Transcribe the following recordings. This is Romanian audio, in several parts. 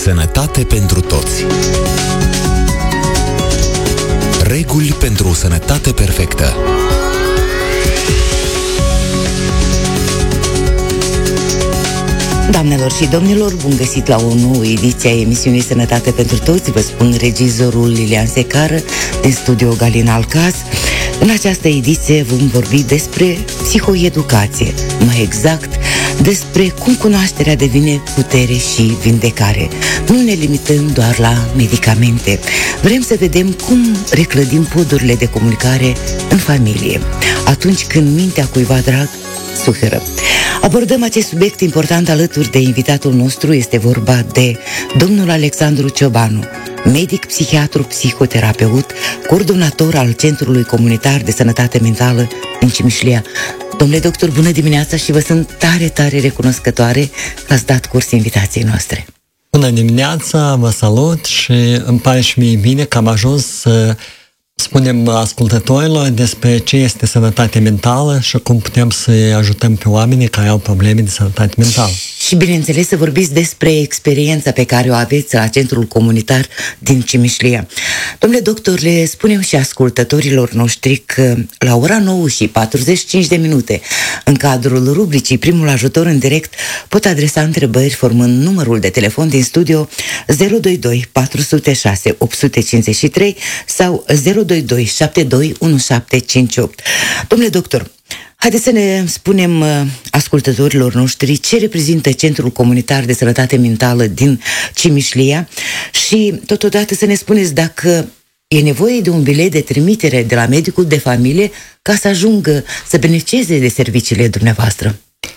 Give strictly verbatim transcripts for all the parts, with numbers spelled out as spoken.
Sănătate pentru toți. Reguli pentru o sănătate perfectă. Doamnelor și domnilor, bun găsit la o nouă ediție a emisiunii Sănătate pentru toți. Vă spun regizorul Lilian Secară din studio Galina Alcas. În această ediție vom vorbi despre psihoeducație, mai exact despre cum cunoașterea devine putere și vindecare. Nu ne limităm doar la medicamente. Vrem să vedem cum reclădim podurile de comunicare în familie, atunci când mintea cuiva drag suferă. Abordăm acest subiect important alături de invitatul nostru. Este vorba de domnul Alexandru Ciobanu, medic, psihiatru, psihoterapeut, coordonator al Centrului Comunitar de Sănătate Mentală din Cimișlia. Domnule doctor, bună dimineața și vă sunt tare, tare recunoscătoare că ați dat curs invitației noastre. Bună dimineața, vă salut și îmi pare și mie bine că am ajuns să spunem ascultătorilor despre ce este sănătate mentală și cum putem să ajutăm pe oamenii care au probleme de sănătate mentală. Și bineînțeles să vorbiți despre experiența pe care o aveți la Centrul Comunitar din Cimișlia. Domnule doctor, le spunem și ascultătorilor noștri că la ora nouă și patruzeci și cinci de minute, în cadrul rubricii Primul Ajutor în direct, pot adresa întrebări formând numărul de telefon din studio zero doi doi patru zero șase opt cinci trei sau zero doi doi șapte doi unu șapte cinci opt. Domnule doctor, haideți să ne spunem uh, ascultătorilor noștri ce reprezintă Centrul Comunitar de Sănătate Mentală din Cimișlia și totodată să ne spuneți dacă e nevoie de un bilet de trimitere de la medicul de familie ca să ajungă să beneficieze de serviciile dumneavoastră.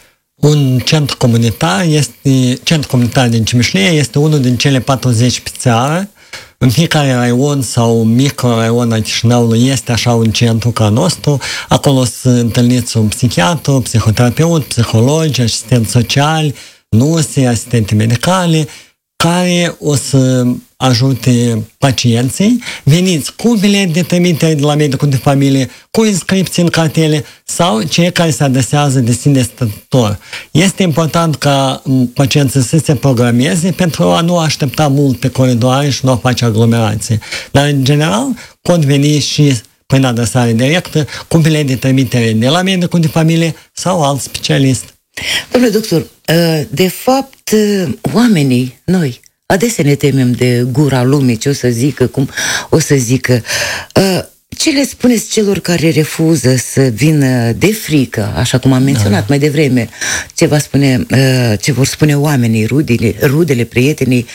Un centru comunitar este, centru comunitar din Cimișlia este unul din cele patruzeci pe țară. În fiecare raion sau micro-raion al Chișinăului este așa un centru ca nostru. Acolo să întâlniți un psihiatru, psihoterapeut, psihologi, asistenți sociali, nurse, asistente medicale, care o să ajute pacienții. Veniți cu bilet de trimitere de la medicul de familie, cu inscripții în cartele sau cei care se adresează de sine stătător. Este important ca pacienții să se programeze pentru a nu aștepta mult pe coridoare și nu a face aglomerație. Dar, în general, pot veni și prin adresare directă cu bilet de trimitere de la medicul de familie sau alt specialist. Domnule doctor, de fapt, oamenii, noi, adesea ne temem de gura lumii, ce o să zică, cum o să zică. Ce le spuneți celor care refuză să vină de frică, așa cum am menționat da. mai devreme, ce va spune, ce vor spune oamenii, rudele, rudele prietenii,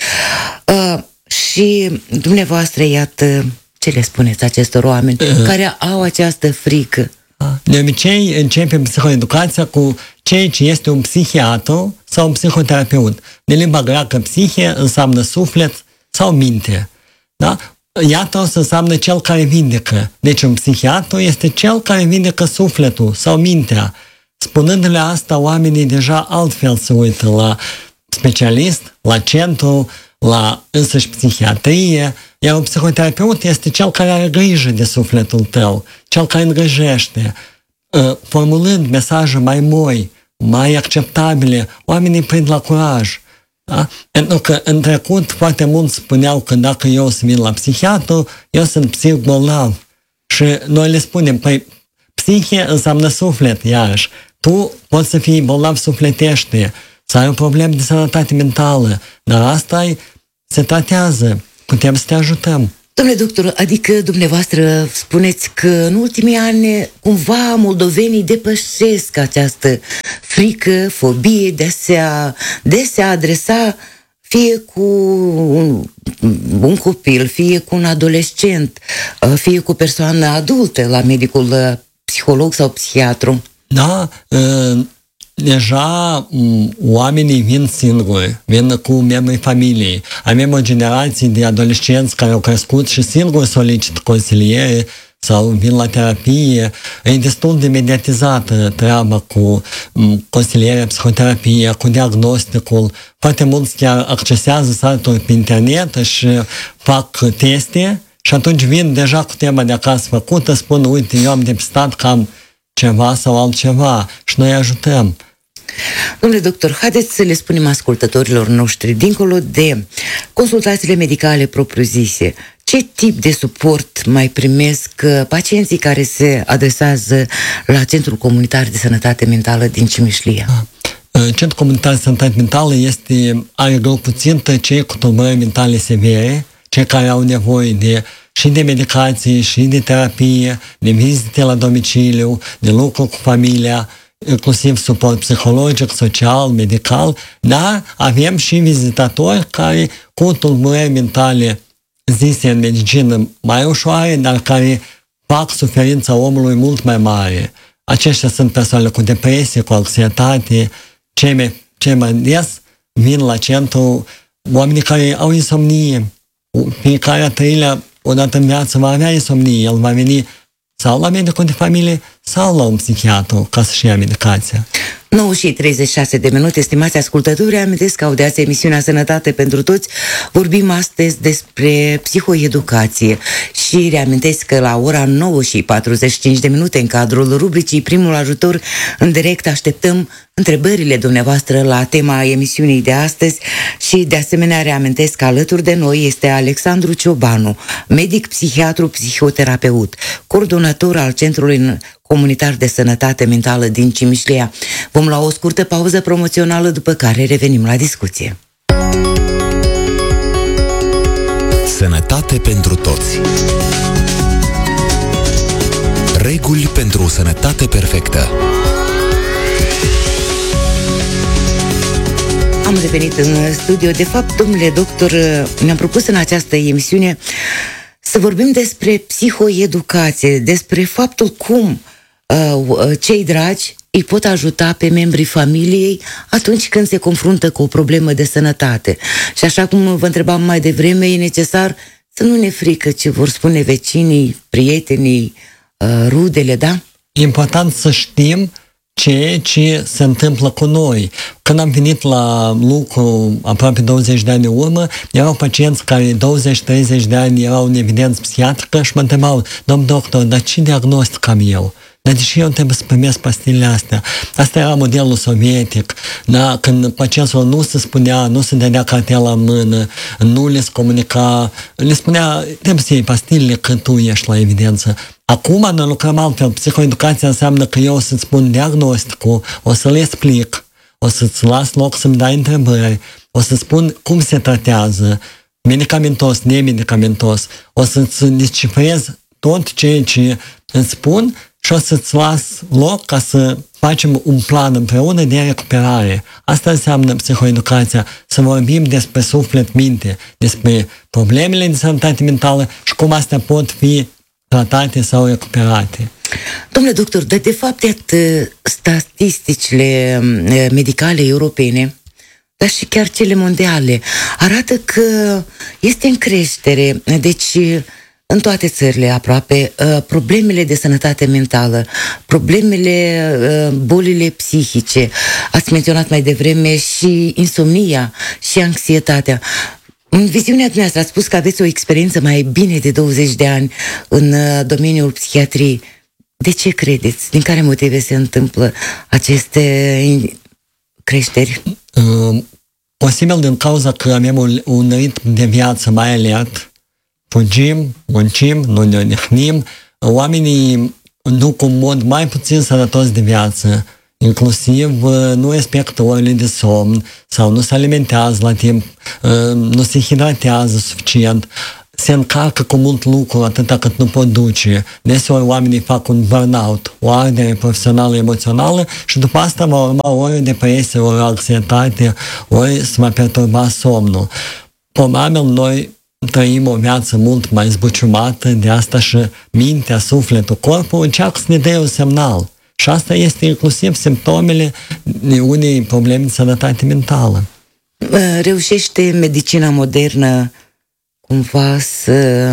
și dumneavoastră, iată, ce le spuneți acestor oameni uh. care au această frică? De obicei începem psihoeducația cu ceea ce este un psihiatru sau un psihoterapeut. De limba greacă, psihe înseamnă suflet sau minte. Da? Iatros înseamnă cel care vindecă. Deci un psihiatru este cel care vindecă sufletul sau mintea. Spunându-le asta, oamenii deja altfel se uită la specialist, la centru, la însăși psihiatrie, iar un psihoterapeut este cel care are grijă de sufletul tău, cel care îngrijește, formulând mesaje mai moi, mai acceptabile, oamenii prind la curaj. Da? Pentru că în trecut foarte mulți spuneau că dacă eu să vin la psihiatru, eu sunt psihic bolnav. Și noi le spunem, păi psihe înseamnă suflet, iarăși. Tu poți să fii bolnav sufletește, să ai un problem de sănătate mentală, dar asta se tratează, putem să te ajutăm. Domnule doctor, adică dumneavoastră spuneți că în ultimii ani cumva moldovenii depășesc această frică, fobie de a se, de se adresa fie cu un, un copil, fie cu un adolescent, fie cu o persoană adultă la medicul psiholog sau psihiatru. Da, deja oamenii vin singuri, vin cu membrii familiei. Avem o generație de adolescenți care au crescut și singuri solicită consiliere sau vin la terapie. E destul de mediatizată treaba cu consilierea, psihoterapie, cu diagnosticul. Foarte mulți chiar accesează site-uri pe internet și fac teste și atunci vin deja cu tema de acasă făcută, spun, uite, eu am depistat că am ceva sau altceva și noi ajutăm. Domnule doctor, haideți să le spunem ascultătorilor noștri, dincolo de consultațiile medicale propriu-zise, ce tip de suport mai primesc pacienții care se adresează la Centrul Comunitar de Sănătate Mentală din Cimișlia? Centrul Comunitar de Sănătate Mentală este, are grupul țintă cei cu tulburări mentale severe, cei care au nevoie de și de medicație, și de terapie, de vizite la domiciliu, de lucru cu familia, inclusiv suport psihologic, social, medical, dar avem și vizitatori care cu tulburări mentale zise în medicină mai ușoare, dar care fac suferința omului mult mai mare. Aceștia sunt persoanele cu depresie, cu anxietate, cei mai, cei mai des vin la centru oamenii care au insomnie. Fiecare a treilea odată în viață va avea insomnie, el va veni sau la medicul de familie sau la un psihiatru ca să-și ia medicația. nouă și treizeci și șase de minute, stimați ascultători, amintesc că audiați emisiunea Sănătate pentru Toți. Vorbim astăzi despre psihoeducație și reamintesc că la ora nouă și patruzeci și cinci de minute, în cadrul rubricii Primul Ajutor în direct, așteptăm întrebările dumneavoastră la tema emisiunii de astăzi și de asemenea reamintesc că alături de noi este Alexandru Ciobanu, medic, psihiatru, psihoterapeut, coordonator al Centrului Comunitar de Sănătate Mentală din Cimișlia. Vom lua o scurtă pauză promoțională, după care revenim la discuție. Sănătate pentru toți. Reguli pentru o sănătate perfectă. Am revenit în studio. De fapt, domnule doctor, ne-am propus în această emisiune să vorbim despre psihoeducație, despre faptul cum uh, cei dragi îi pot ajuta pe membrii familiei atunci când se confruntă cu o problemă de sănătate. Și așa cum vă întrebam mai devreme, e necesar să nu ne frică ce vor spune vecinii, prietenii, uh, rudele, da? E important să știm ceea ce se întâmplă cu noi. Când am venit la lucru aproape douăzeci de ani în urmă, erau pacienți care douăzeci treizeci de ani erau în evidență psihiatrică și mă întrebau: domn doctor, dar ce diagnostic am eu? Dar de ce eu trebuie să primesc pastilele astea? Asta era modelul sovietic, da? Când pacientul nu se spunea, nu se dădea cartela în mână, nu le se comunica, le spunea: trebuie să iei pastilele că tu ești la evidență. Acum noi lucrăm altfel. Psihoeducația înseamnă că eu o să-ți spun diagnosticul, o să le explic, o să-ți las loc să-mi dai întrebări, o să spun cum se tratează, medicamentos, nemedicamentos, o să-ți descifrez tot ceea ce îți spun și o să-ți las loc ca să facem un plan împreună de recuperare. Asta înseamnă psihoeducația, să vorbim despre suflet-minte, despre problemele de sănătate mentală și cum astea pot fi tratate sau recuperate. Domnule doctor, dar de fapt, iată, statisticile medicale europene, dar și chiar cele mondiale, arată că este în creștere. Deci, în toate țările aproape, problemele de sănătate mentală, problemele, bolile psihice, ați menționat mai devreme și insomnia și anxietatea. În viziunea dumneavoastră ați spus că aveți o experiență mai bine de douăzeci de ani în domeniul psihiatriei. De ce credeți? Din care motive se întâmplă aceste creșteri? Uh, posibil din cauza că avem un, un ritm de viață mai alert, fugim, muncim, nu ne odihnim, oamenii duc un mod mai puțin sănătos de viață, inclusiv nu respectă orele de somn sau nu se alimentează la timp, nu se hidratează suficient, se încarcă cu mult lucru atâta cât nu pot duce. Deseori oamenii fac un burnout, o ardere profesională, emoțională și după asta va urma ori o depresie, ori o anxietate, ori se va perturba somnul. Probabil noi trăim o viață mult mai zbuciumată, de asta și mintea, sufletul, corpul încearcă să ne dea un semnal. Și asta este inclusiv simptomele unei probleme de sănătate mentală. Reușește medicina modernă cumva să,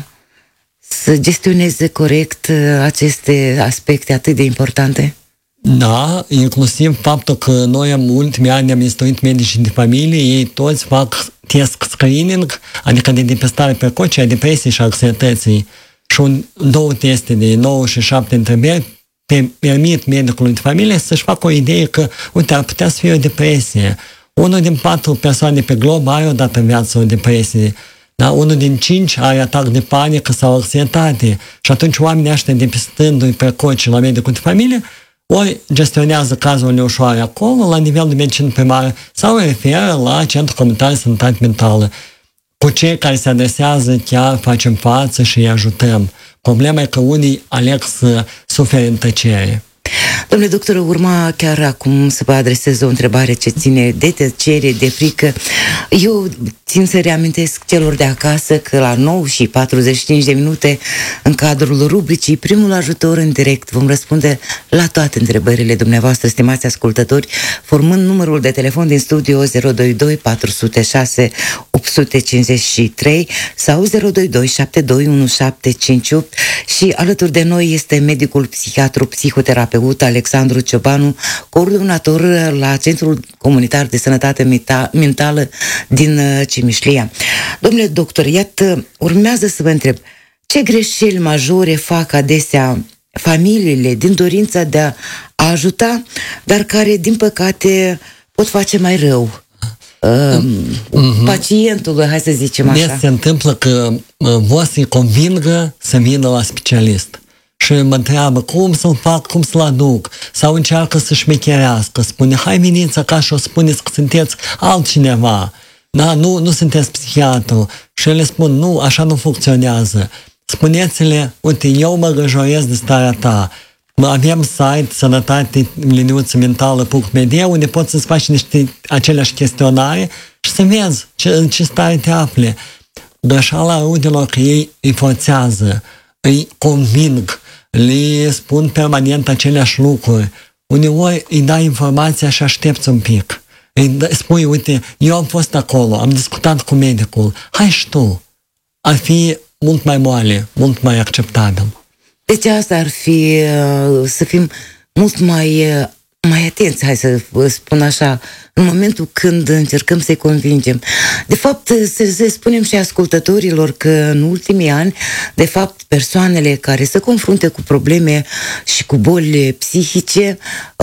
să gestioneze corect aceste aspecte atât de importante? Da, inclusiv faptul că noi în ultimii ani am instruit medicii de familie, ei toți fac test screening, adică de depistare precoce a depresiei și anxietății. Și un, două teste de nouă și șapte întrebări permit medicului de familie să-și facă o idee că, uite, ar putea să fie o depresie. Unul din patru persoane pe glob are odată în viață o depresie. Da? Unul din cinci are atac de panică sau anxietate. Și atunci oamenii ăștia, depistându-i precoce la medicul de familie, ori gestionează cazurile ușoare acolo, la nivel de medicină primară, sau referă la Centrul Comunitar de Sănătate Mentală. Cu cei care se adresează chiar facem față și îi ajutăm. Problema e că unii aleg să sufere în tăcere. Domnule doctor, urma chiar acum să vă adresez o întrebare ce ține de tăcere, de frică. Eu țin să reamintesc celor de acasă că la nouă și patruzeci și cinci de minute, în cadrul rubricii Primul Ajutor în direct, vom răspunde la toate întrebările dumneavoastră, stimați ascultători, formând numărul de telefon din studio zero doi doi patru zero șase opt cinci trei sau zero doi doi șapte doi unu șapte cinci opt și alături de noi este medicul psihiatru psihoterapeut Alexandru Ciobanu, coordonator la Centrul Comunitar de Sănătate Mentală din Cimișlia. Domnule doctor, iată, urmează să vă întreb, ce greșeli majore fac adesea familiile din dorința de a ajuta, dar care, din păcate, pot face mai rău uh, uh-huh. pacientului, hai să zicem așa. Des se întâmplă că uh, vor să-i convingă să vină la specialist. Și mă întreabă cum să-l fac, cum să-l aduc. Sau încearcă să șmecherească. Spune, hai veniți acasă și o spuneți că sunteți altcineva. Da, nu, nu sunteți psihiatru. Și le spun, nu, așa nu funcționează. Spuneți-le, uite, eu mă îngrijoresc de starea ta. Avem site sănătate liniuță mentală punct media unde poți să-ți faci niște aceleași chestionare și să vezi ce, în ce stare te afli. Greșeala rudelor că ei îi forțează, îi conving, le spun permanent aceleași lucruri. Uneori îi dai informația și aștepți un pic. Îi spui, uite, eu am fost acolo, am discutat cu medicul, hai și tu. Ar fi mult mai moale, mult mai acceptabil. Deci asta ar fi să fim mult mai, mai atenți, hai să spun așa, în momentul când încercăm să-i convingem. De fapt, să, să spunem și ascultătorilor că în ultimii ani, de fapt, persoanele care se confruntă cu probleme și cu boli psihice,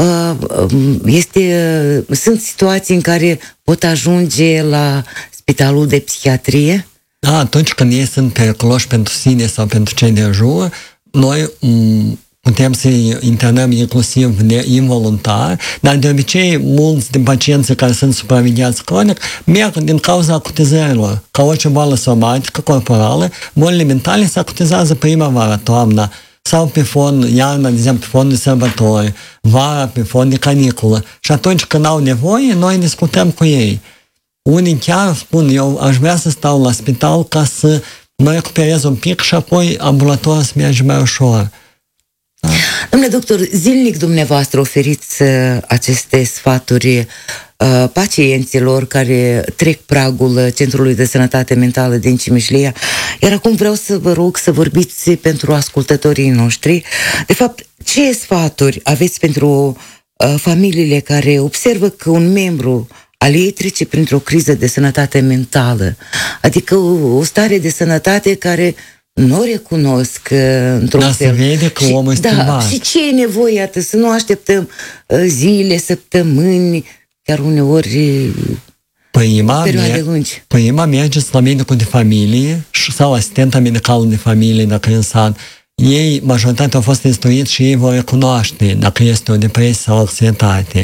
este, sunt situații în care pot ajunge la spitalul de psihiatrie. Da, atunci când ei sunt periculoși pentru sine sau pentru cei de jur, noi m- putem să internăm inclusiv involuntar, dar de obicei mulți din pacienții care sunt supravegheați cronic merg din cauza acutizărilor. Ca orice boală somatică, corporală, bolile mentale se acutizează primăvara, toamna, sau pe fond, iarna, de exemplu, pe fond de sărbători, vara pe fond de caniculă. Și atunci când au nevoie, noi discutăm cu ei. Unii chiar spun, eu aș vrea să stau la spital ca să mă recuperez un pic și apoi ambulator să merge mai ușor. Da? Domnule doctor, zilnic dumneavoastră oferiți uh, aceste sfaturi uh, pacienților care trec pragul Centrului de Sănătate Mentală din Cimișlia, iar acum vreau să vă rog să vorbiți pentru ascultătorii noștri. De fapt, ce sfaturi aveți pentru uh, familiile care observă că un membru al ei trece printr-o criză de sănătate mentală, adică o, o stare de sănătate care nu o recunosc uh, într-un da, fel. Se vede că și, omul da, și ce e nevoie, iată, să nu așteptăm uh, zile, săptămâni, chiar uneori prima, perioade lungi. Prima mergeți la medicul de familie sau asistenta medicală de familie, dacă e în sat. Ei, majoritatea au fost instruiți și ei vor recunoaște dacă este o depresie sau o anxietate.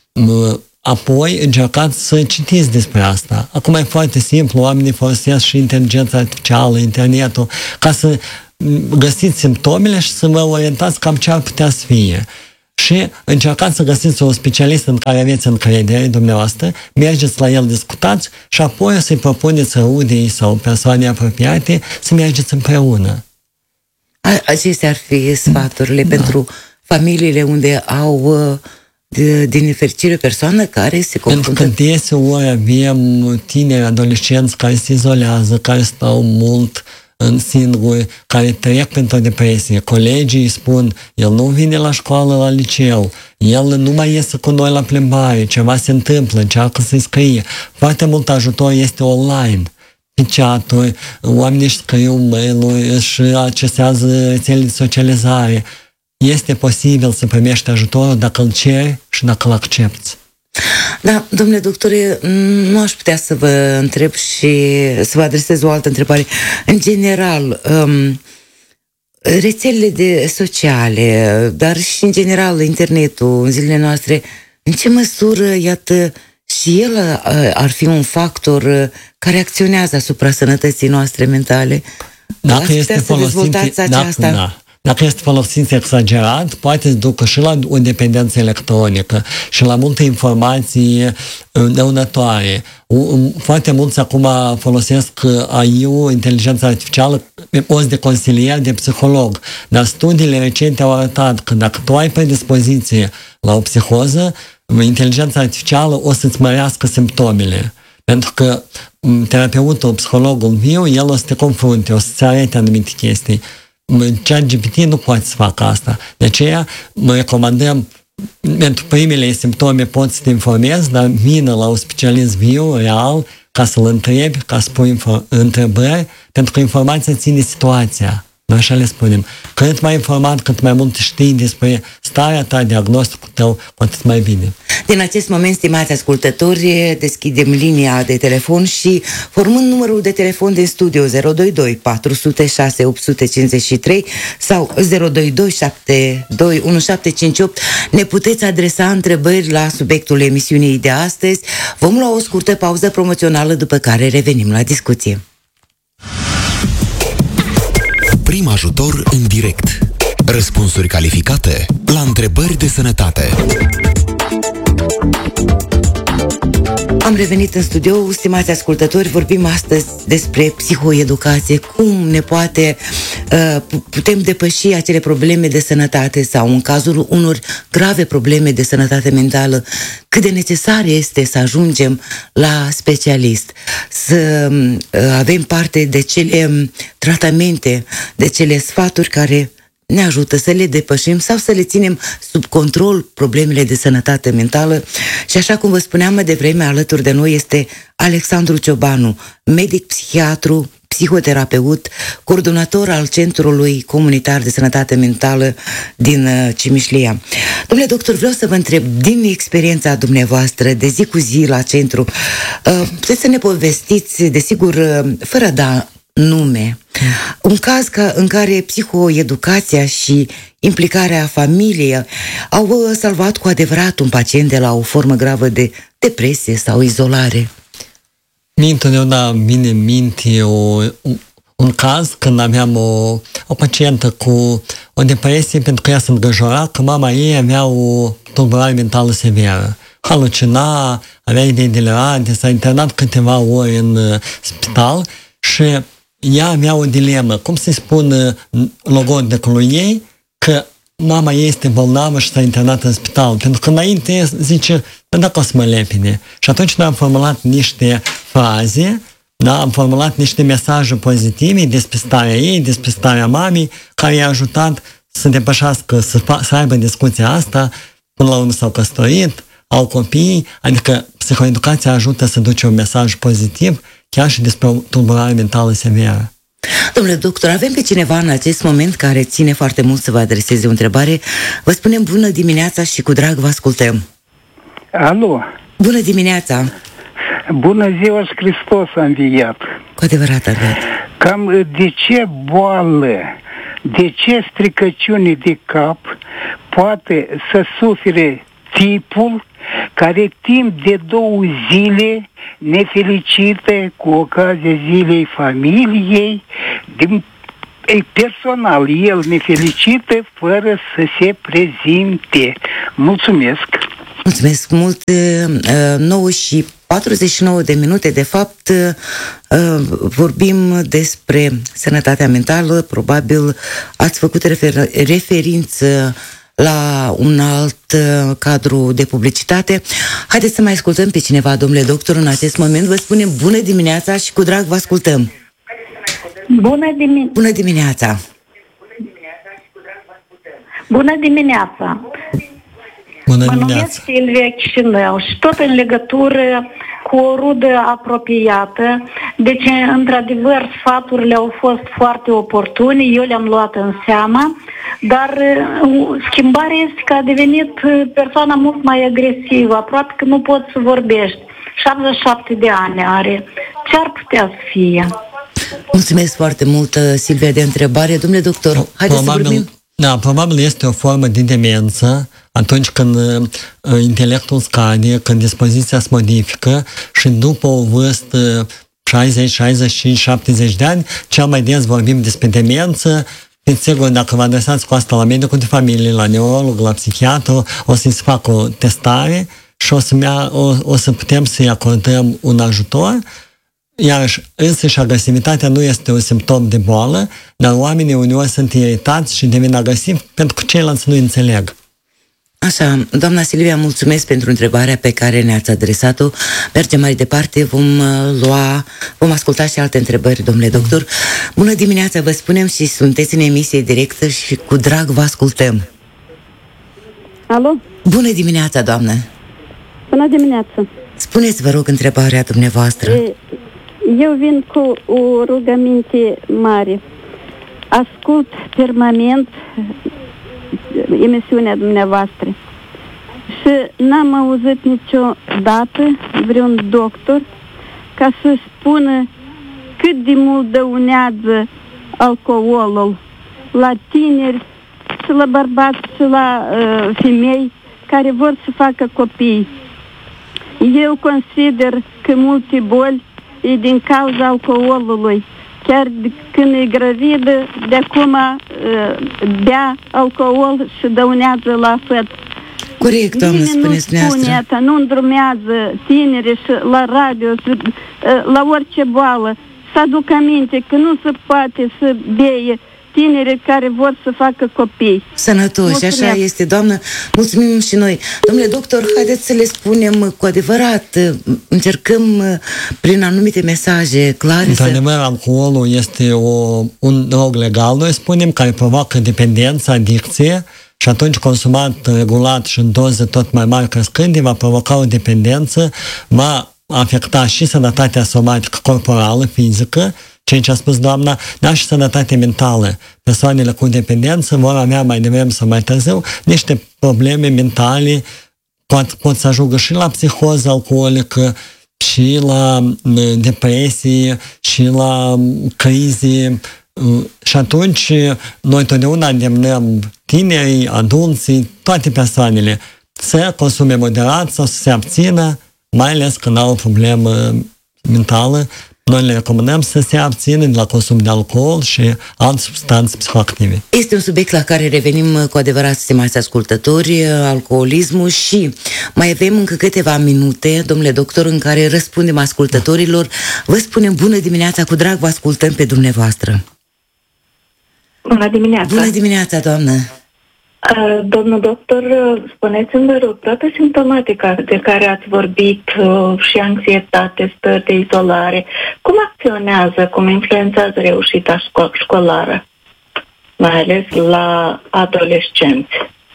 Apoi încercați să citiți despre asta. Acum e foarte simplu, oamenii folosesc și inteligența artificială, internetul, ca să găsiți simptomele și să vă orientați cam ce ar putea să fie. Și încercați să găsiți un specialist în care aveți încredere dumneavoastră, mergeți la el, discutați și apoi să-i propuneți rudei sau persoane apropiate să mergeți împreună. Acestea ar fi sfaturile da. pentru familiile unde au... De, din nefericire persoană care se confruntă... Pentru că deseori avem tineri adolescenți care se izolează, care stau mult în singuri, care trec pentru o depresie. Colegii îi spun, el nu vine la școală, la liceu, el nu mai iese cu noi la plimbare, ceva se întâmplă, încearcă să-i scrie. Foarte mult ajutor este online. Pe chat-uri, oamenii își scriu mail-uri, își accesează rețele de socializare. este posibil să primești ajutorul dacă îl ceri și dacă îl accepti. Da, domnule doctore, nu aș putea să vă întreb și să vă adresez o altă întrebare. În general, um, rețelele de sociale, dar și în general internetul în zilele noastre, în ce măsură, iată, și el ar fi un factor care acționează asupra sănătății noastre mentale? Dacă este folosit, dacă, da, dacă este folosit exagerat, poate să ducă și la o dependență electronică și la multe informații dăunătoare. Foarte mulți acum folosesc A I U, inteligența artificială, pe post de consilier, de psiholog. Dar studiile recente au arătat că dacă tu ai predispoziție la o psihoză, inteligența artificială o să-ți mărească simptomele. Pentru că terapeutul, psihologul viu, el o să te confrunte, o să-ți arate anumite chestii. ChatGPT nu poate să facă asta. De aceea, mă recomandăm, pentru primele simptome poți să te informezi, dar vină la un specialist viu, real, ca să-l întrebi, ca să pui întrebări, pentru că informația ține situația. Noi așa le spunem. Cât mai informat, cât mai mult știi despre starea ta, diagnosticul tău, cu atât mai bine. Din acest moment, stimați ascultători, deschidem linia de telefon și, formând numărul de telefon din studio zero doi doi patru zero șase opt cinci trei sau zero doi doi șapte doi unu șapte cinci opt, ne puteți adresa întrebări la subiectul emisiunii de astăzi. Vom lua o scurtă pauză promoțională, după care revenim la discuție. Prim ajutor în direct. Răspunsuri calificate la întrebări de sănătate. Am revenit în studio, stimați ascultători, vorbim astăzi despre psihoeducație, cum ne poate, putem depăși acele probleme de sănătate sau, în cazul unor grave probleme de sănătate mentală, cât de necesar este să ajungem la specialist, să avem parte de cele tratamente, de cele sfaturi care ne ajută să le depășim sau să le ținem sub control problemele de sănătate mentală. Și așa cum vă spuneam mai devreme, alături de noi este Alexandru Ciobanu, medic psihiatru, psihoterapeut, coordonator al Centrului Comunitar de Sănătate Mentală din Cimișlia. Domnule doctor, vreau să vă întreb, din experiența dumneavoastră de zi cu zi la centru, puteți să ne povestiți, desigur, fără da nume, un caz ca, în care psihoeducația și implicarea familiei au salvat cu adevărat un pacient de la o formă gravă de depresie sau izolare? Mie întotdeauna vine în minte o, un caz când aveam o, o pacientă cu o depresie pentru că ea se îngrijora că mama ei avea o tulburare mentală severă. Halucina, avea idei delirante, s-a internat câteva ori în spital și ea avea o dilemă. Cum să-i spun logodnicului ei că mama ei este bolnavă și s-a internat în spital? Pentru că înainte zice, dacă o să mă lepine. Și atunci noi am formulat niște fraze, da? Am formulat niște mesaje pozitive despre starea ei, despre starea mamei, care i-a ajutat să depășească, să, fa- să aibă discuția asta, până la urmă s-au căsătorit, au copii, adică psihoeducația ajută să duce un mesaj pozitiv, chiar și despre o tulburare mentală severă. Domnule doctor, avem pe cineva în acest moment care ține foarte mult să vă adreseze o întrebare. Vă spunem bună dimineața și cu drag vă ascultăm. Alo? Bună dimineața! Bună ziua și Hristos a înviat! Cu adevărat, adevărat. Cam de ce boală, de ce stricăciune de cap poate să sufere tipul care timp de două zile nefericite cu ocazia zilei familiei, din, personal, el nefericită fără să se prezinte. Mulțumesc! Mulțumesc mult! nouă și patruzeci și nouă de minute, de fapt, vorbim despre sănătatea mentală. Probabil ați făcut refer- referință la un alt uh, cadru de publicitate. Haideți să mai ascultăm pe cineva, domnule doctor, în acest moment. Vă spunem bună dimineața și cu drag vă ascultăm. Bună, dimi- bună dimineața! Bună dimineața! Bună mă dimineața! numesc Silvia Chișinău și tot în legătură cu o rudă apropiată, deci, într-adevăr, sfaturile au fost foarte oportune, eu le-am luat în seamă, dar schimbarea este că a devenit persoana mult mai agresivă, aproape că nu poți să vorbești. șaptezeci și șapte de ani are. Ce ar putea să fie? Mulțumesc foarte mult, Silvia, de întrebare. Domnule doctor, haideți să vorbim. Da, probabil este o formă de demență atunci când uh, intelectul scade, când dispoziția se modifică și după o vârstă șaizeci, șaizeci și cinci, șaptezeci de ani, cel mai des vorbim despre demență. Fiți sigur, dacă vă adresați cu asta la medicul de familie, la neurolog, la psihiatru, o să-i se facă o testare și o să, mea, o, o să putem să-i acordăm un ajutor. Iarăși, însăși agresivitatea nu este un simptom de boală, dar oamenii uneori sunt iritați și devin agresivi pentru că ceilalți nu înțeleg. Așa, doamna Silvia, mulțumesc pentru întrebarea pe care ne-ați adresat-o. Mergem mai departe, vom lua, vom asculta și alte întrebări, domnule doctor. Bună dimineața, vă spunem și sunteți în emisie directă și cu drag vă ascultăm. Alo? Bună dimineața, doamnă! Bună dimineața! Spuneți, vă rog, întrebarea dumneavoastră. Eu vin cu o rugăminte mare. Ascult permanent emisiunea dumneavoastră și n-am auzit niciodată vreun doctor ca să spună cât de mult dăunează alcoolul la tineri și la bărbați și la uh, femei care vor să facă copii. Eu consider că multe boli e din cauza alcoolului. Chiar când e gravidă, de acum bea alcool și dăunează la făt. Corect, doamnă, spuneți dumneavoastră. Nimeni nu spune asta, nu îndrumează tinerii și la radio, și, la orice boală. Să aduc aminte că nu se poate să beie tineri care vor să facă copii. Sănătoși, mulțumesc. Așa este, doamnă. Mulțumim și noi. Domnule doctor, haideți să le spunem cu adevărat, încercăm prin anumite mesaje clare. Într-adevăr, să... alcoolul este o, un drog legal, noi spunem, care provoacă dependență, adicție și atunci consumat regulat și în doze tot mai mari crescânde va provoca o dependență, va afecta și sănătatea somatică, corporală, fizică, ceea ce a spus doamna, dar și sănătatea mentală. Persoanele cu dependență vor avea mai devreme sau mai târziu niște probleme mentale, pot, pot să ajungă și la psihoză alcoolică, și la depresie, și la crize. Și atunci noi totdeauna îndemnăm tinerii, adulții, toate persoanele să consume moderat sau să se abțină, mai ales când au o problemă mentală. Noi le recomandăm să se abțină de la consum de alcool și alte substanțe psihoactive. Este un subiect la care revenim cu adevărat, stimați ascultători, alcoolismul, și mai avem încă câteva minute, domnule doctor, în care răspundem ascultătorilor. Vă spunem bună dimineața, cu drag vă ascultăm pe dumneavoastră. Bună dimineața! Bună dimineața, doamnă! Domnul doctor, spuneți-mi, vă rog, toată simptomatica de care ați vorbit, și anxietate, stări de izolare, cum acționează, cum influențează reușita școlară, mai ales la adolescenți?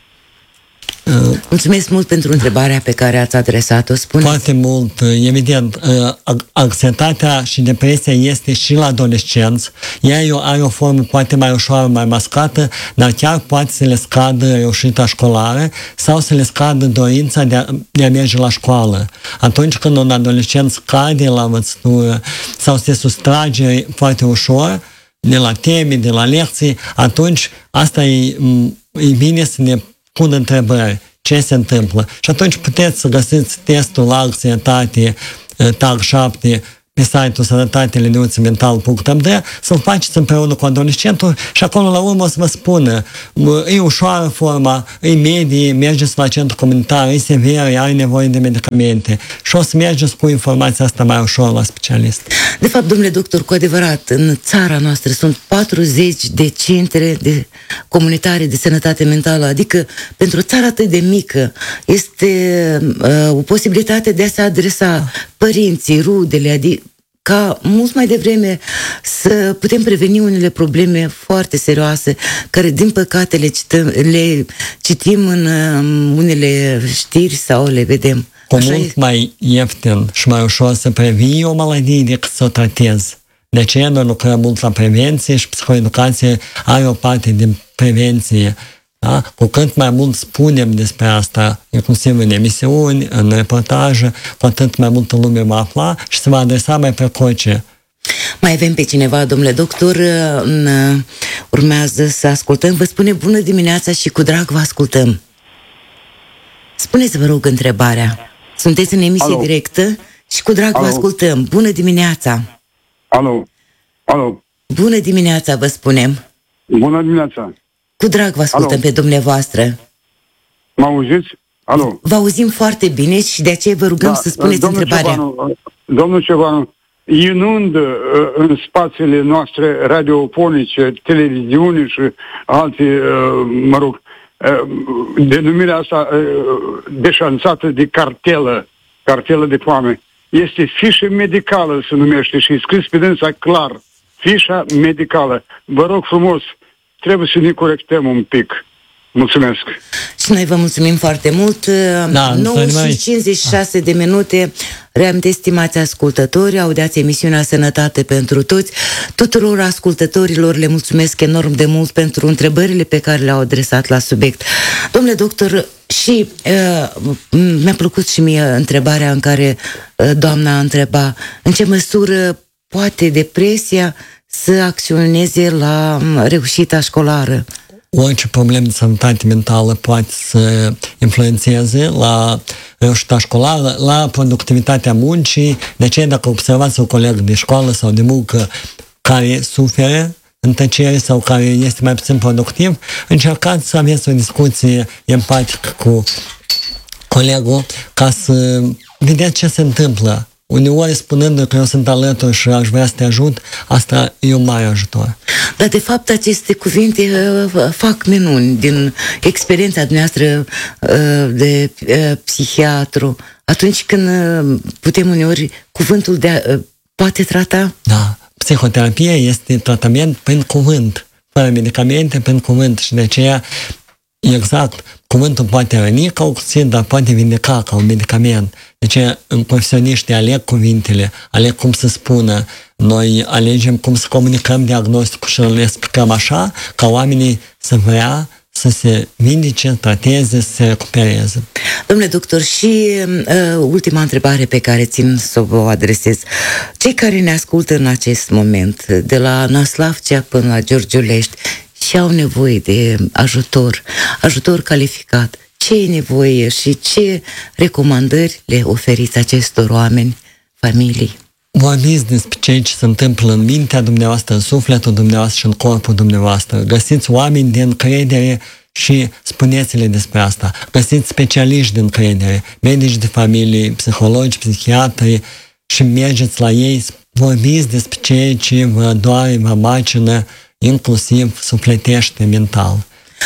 Mulțumesc mult pentru întrebarea pe care ați adresat-o. Spuneți. Foarte mult, evident, anxietatea și depresia este și la adolescenți. Ea are o formă poate mai ușoară, mai mascată, dar chiar poate să le scadă reușita școlară sau să le scadă dorința de a, de a merge la școală. Atunci când un adolescent scade la învățătură sau se sustrage foarte ușor de la teme, de la lecții, atunci asta e, e bine să ne pun întrebări, ce se întâmplă. Și atunci puteți să găsiți testul la anxietate T A G șapte pe site-ul sănătate liniuță mental punct m d, să-l faceți împreună cu adolescentul și acolo la urmă o să vă spună, e ușoară forma, e medie, mergeți la centru comunitar, e severă, are nevoie de medicamente și o să mergeți cu informația asta mai ușor la specialist. De fapt, domnule doctor, cu adevărat, în țara noastră sunt patruzeci de centre de comunitare de sănătate mentală, adică pentru o țară atât de mică este uh, o posibilitate de a se adresa părinții, rudele, adică ca mult mai devreme să putem preveni unele probleme foarte serioase, care din păcate le, cităm, le citim în um, unele știri sau le vedem. Cu Așa mult e. mai ieftin și mai ușor să previi o maladie decât să o tratezi. De aceea noi lucrăm mult la prevenție și psihoeducație are o parte din prevenție. Da? Cu cât mai mult spunem despre asta, inclusiv în emisiuni, în reportaje, cu atât mai multă lume va afla și se va adresa mai precoce. Mai avem pe cineva, domnule doctor, urmează să ascultăm. Vă spune bună dimineața și cu drag vă ascultăm. Spuneți, vă rog, întrebarea. Sunteți în emisie Alo. directă și cu drag Alo. vă ascultăm. Bună dimineața! Alo, alo, Bună dimineața, vă spunem. bună dimineața. Cu drag vă ascultăm Alo. pe dumneavoastră. Mă auziți? Alo. Vă auzim foarte bine și de aceea vă rugăm să spuneți domnul întrebarea. Ciobanu, domnul Ciobanu, inund uh, în spațiile noastre radiofonice, televiziune și alte, uh, mă rog, uh, denumirea asta uh, deșanțată de cartelă, cartelă de foame. Este fișă medicală, se numește, și e scris pe dânsa clar, fișa medicală. Vă rog frumos, trebuie să ne corectăm un pic. Mulțumesc. Și noi vă mulțumim foarte mult. Da, nouă mai- și cincizeci și șase de minute. Reamintesc, stimați ascultători, audiați emisiunea Sănătate pentru Toți. Tuturor ascultătorilor le mulțumesc enorm de mult pentru întrebările pe care le-au adresat la subiect. Domnule doctor, și uh, mi-a plăcut și mie întrebarea în care uh, doamna întreba în ce măsură poate depresia să acționeze la um, reușita școlară. Orice problemă de sănătate mentală poate să influențeze la reușita școlară, la productivitatea muncii. De aceea, dacă observați un coleg de școală sau de muncă care suferă în tăcere sau care este mai puțin productiv, încercați să aveți o discuție empatică cu colegul ca să vedeți ce se întâmplă. Uneori, spunând că eu sunt alături și aș vrea să te ajut, asta e un mare ajutor. Dar, de fapt, aceste cuvinte uh, fac minuni din experiența dumneavoastră uh, de uh, psihiatru. Atunci când uh, putem uneori, cuvântul de a, uh, poate trata? Da. Psihoterapia este tratament prin cuvânt, fără medicamente, prin cuvânt și de aceea, exact, cuvântul poate răni ca o cuțit, dar poate vindeca ca un medicament. De aceea, în profesioniști aleg cuvintele, aleg cum să spună. Noi alegem cum să comunicăm diagnosticul și le explicăm așa, ca oamenii să vrea să se vindece, trateze, să se recupereze. Domnule doctor, și uh, ultima întrebare pe care țin să vă adresez. Cei care ne ascultă în acest moment, de la Năslavcea până la Giurgiulești, și au nevoie de ajutor, ajutor calificat, ce e nevoie și ce recomandări le oferiți acestor oameni, familii? Vorbiți despre ceea ce se întâmplă în mintea dumneavoastră, în sufletul dumneavoastră și în corpul dumneavoastră. Găsiți oameni de încredere și spuneți-le despre asta. Găsiți specialiști de încredere, medici de familie, psihologi, psihiatri și mergeți la ei, vorbiți despre ceea ce vă doare, vă macină, inclusiv sufletește mental.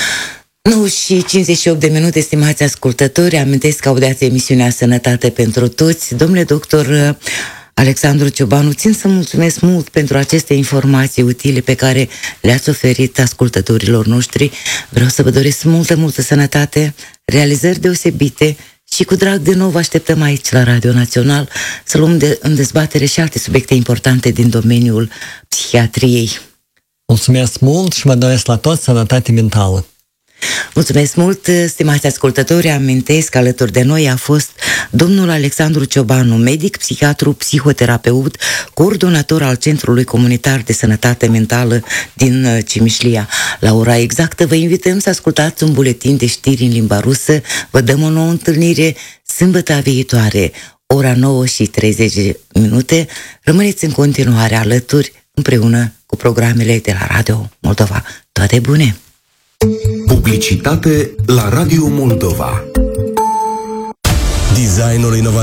nouă și cincizeci și opt de minute, stimați ascultători, amintesc că audiați emisiunea Sănătate pentru Toți. Domnule doctor Alexandru Ciobanu, țin să mulțumesc mult pentru aceste informații utile pe care le-ați oferit ascultătorilor noștri. Vreau să vă doresc multă, multă sănătate, realizări deosebite și cu drag de nou vă așteptăm aici la Radio Național să luăm de, în dezbatere și alte subiecte importante din domeniul psihiatriei. Mulțumesc mult și vă doresc la toți sănătate mentală. Mulțumesc mult, stimați ascultători, amintesc că alături de noi a fost domnul Alexandru Ciobanu, medic, psihiatru, psihoterapeut, coordonator al Centrului Comunitar de Sănătate Mentală din Cimișlia. La ora exactă vă invităm să ascultați un buletin de știri în limba rusă. Vă dăm o nouă întâlnire sâmbătă viitoare, ora nouă și treizeci de minute. Rămâneți în continuare alături, împreună cu programele de la Radio Moldova. Toate bune! Publicitate la Radio Moldova. Designul inovativ